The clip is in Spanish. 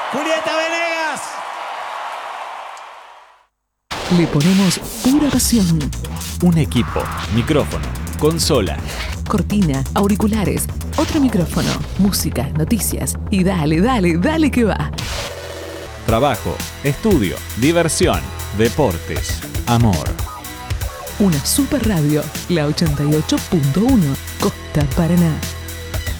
Julieta Venegas. Le ponemos pura pasión. Un equipo, micrófono, consola, Cortina, auriculares, otro micrófono, música, noticias y dale que va. trabajo, estudio, diversión, deportes, amor. Una super radio, la 88.1, Costa Paraná.